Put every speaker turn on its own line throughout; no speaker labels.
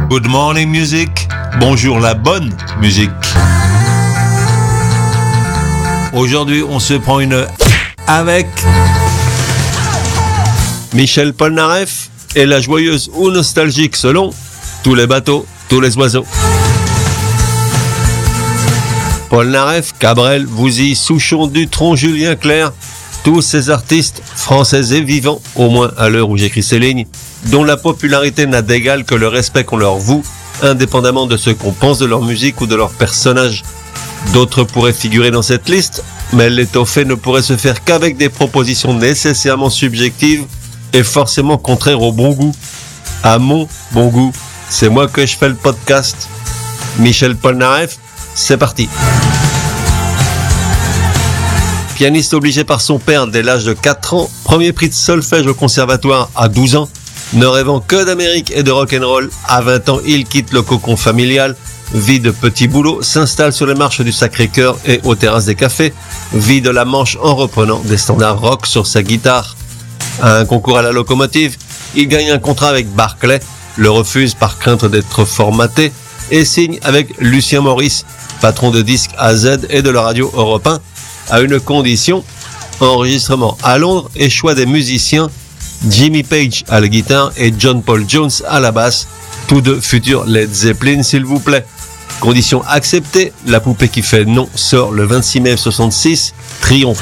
Good morning music. Bonjour la bonne musique. Aujourd'hui, on se prend une avec Michel Polnareff et la joyeuse ou nostalgique selon tous les bateaux, tous les oiseaux. Polnareff, Cabrel, Vouzy, Souchon, Dutronc, Julien Clerc, tous ces artistes français et vivants, au moins à l'heure où j'écris ces lignes, dont la popularité n'a d'égal que le respect qu'on leur voue, indépendamment de ce qu'on pense de leur musique ou de leur personnage. D'autres pourraient figurer dans cette liste, mais l'étoffée ne pourrait se faire qu'avec des propositions nécessairement subjectives et forcément contraires au bon goût. À mon bon goût, c'est moi que je fais le podcast. Michel Polnareff, c'est parti. Pianiste obligé par son père dès l'âge de 4 ans, premier prix de solfège au conservatoire à 12 ans, ne rêvant que d'Amérique et de rock'n'roll, à 20 ans, il quitte le cocon familial, vit de petits boulots, s'installe sur les marches du Sacré-Cœur et aux terrasses des cafés, vit de la Manche en reprenant des standards rock sur sa guitare. À un concours à la locomotive, il gagne un contrat avec Barclay, le refuse par crainte d'être formaté et signe avec Lucien Maurice, patron de disques AZ et de la radio Europe 1, à une condition, enregistrement à Londres et choix des musiciens, Jimmy Page à la guitare et John Paul Jones à la basse, tous deux futurs Led Zeppelin s'il vous plaît. Condition acceptée, la poupée qui fait non sort le 26 mai 66, triomphe.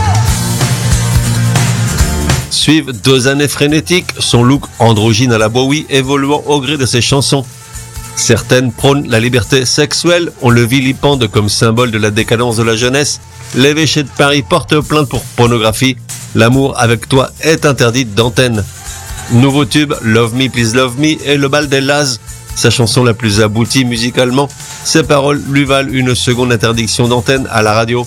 Suivent 2 années frénétiques, son look androgyne à la Bowie évoluant au gré de ses chansons. Certaines prônent la liberté sexuelle, on le vilipende comme symbole de la décadence de la jeunesse. L'évêché de Paris porte plainte pour pornographie. L'amour avec toi est interdite d'antenne. Nouveau tube, Love Me Please Love Me et Le Bal des Laz, sa chanson la plus aboutie musicalement. Ses paroles lui valent une seconde interdiction d'antenne à la radio.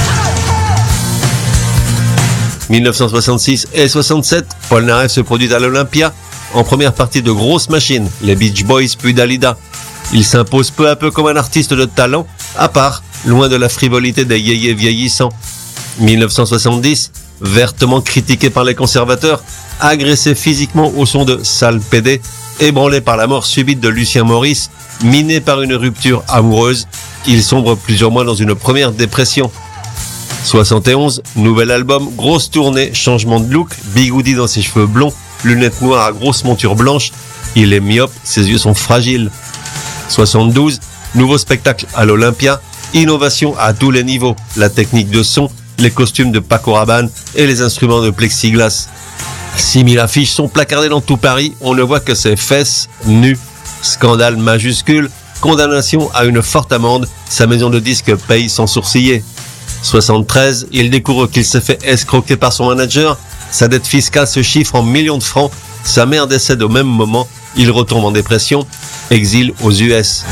1966 et 67, Polnareff se produit à l'Olympia, en première partie de grosses machines, les Beach Boys puis Dalida. Il s'impose peu à peu comme un artiste de talent, à part, loin de la frivolité des yéyés vieillissants. 1970, vertement critiqué par les conservateurs, agressé physiquement au son de Sale PD, ébranlé par la mort subite de Lucien Maurice, miné par une rupture amoureuse, il sombre plusieurs mois dans une première dépression. 71, nouvel album, grosse tournée, changement de look, bigoudi dans ses cheveux blonds, lunettes noires à grosse monture blanche, il est myope, ses yeux sont fragiles. 72, nouveau spectacle à l'Olympia, innovation à tous les niveaux, la technique de son, les costumes de Paco Rabanne et les instruments de plexiglas. 6000 affiches sont placardées dans tout Paris, on ne voit que ses fesses nues. Scandale majuscule, condamnation à une forte amende, sa maison de disques paye sans sourciller. 73, il découvre qu'il s'est fait escroquer par son manager, sa dette fiscale se chiffre en millions de francs, sa mère décède au même moment, il retombe en dépression, exil aux US.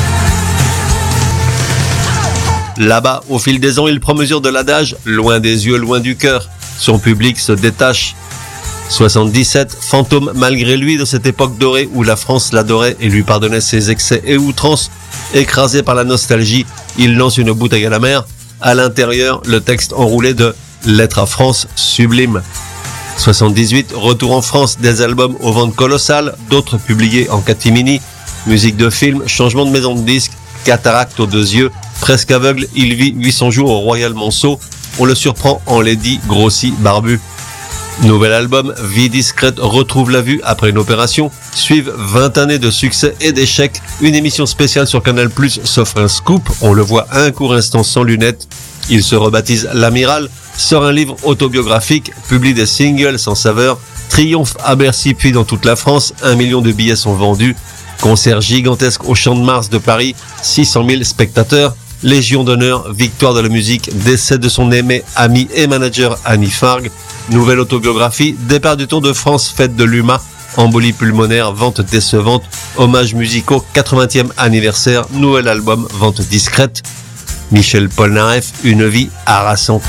Là-bas, au fil des ans, il prend mesure de l'adage « loin des yeux, loin du cœur ». Son public se détache. 77, fantôme malgré lui de cette époque dorée où la France l'adorait et lui pardonnait ses excès et outrances. Écrasé par la nostalgie, il lance une bouteille à la mer. À l'intérieur, le texte enroulé de « Lettre à France sublime ». 78, retour en France, des albums aux ventes colossales, d'autres publiés en catimini, musique de film, changement de maison de disques, cataracte aux 2 yeux, presque aveugle, il vit 800 jours au Royal Monceau, on le surprend en lady, grossi, barbu. Nouvel album, Vie discrète retrouve la vue après une opération, suivent 20 années de succès et d'échecs, une émission spéciale sur Canal+, s'offre un scoop, on le voit un court instant sans lunettes, il se rebaptise l'Amiral, sort un livre autobiographique, publie des singles sans saveur, triomphe à Bercy puis dans toute la France, 1 million de billets sont vendus, concert gigantesque au Champ de Mars de Paris, 600 000 spectateurs, Légion d'honneur, victoire de la musique, décès de son aimé, ami et manager Annie Fargue, nouvelle autobiographie, départ du Tour de France, fête de l'UMA, embolie pulmonaire, vente décevante, hommages musicaux, 80e anniversaire, nouvel album, vente discrète. Michel Polnareff, une vie harassante.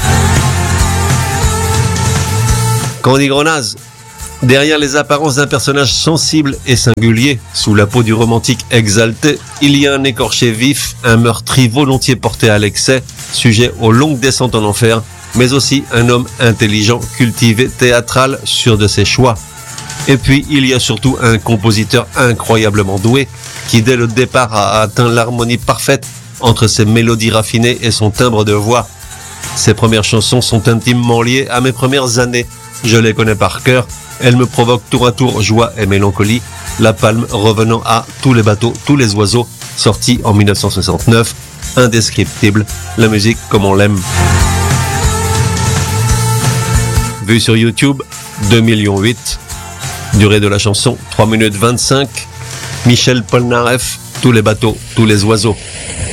Candy Grenaz. Derrière les apparences d'un personnage sensible et singulier, sous la peau du romantique exalté, il y a un écorché vif, un meurtri volontiers porté à l'excès, sujet aux longues descentes en enfer, mais aussi un homme intelligent, cultivé, théâtral, sûr de ses choix. Et puis, il y a surtout un compositeur incroyablement doué qui, dès le départ, a atteint l'harmonie parfaite entre ses mélodies raffinées et son timbre de voix. Ses premières chansons sont intimement liées à mes premières années. Je les connais par cœur. Elles me provoquent tour à tour joie et mélancolie. La palme revenant à Tous les bateaux, tous les oiseaux, sorti en 1969. Indescriptible. La musique comme on l'aime. Vue sur YouTube, 2,8 millions. Durée de la chanson, 3 minutes 25. Michel Polnareff, Tous les bateaux, tous les oiseaux.